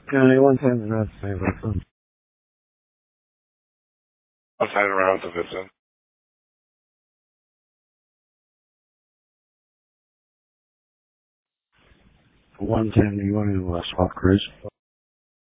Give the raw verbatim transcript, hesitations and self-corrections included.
County one ten around the same I'm signing around to Vincent. one ten, you want to uh, swap crews?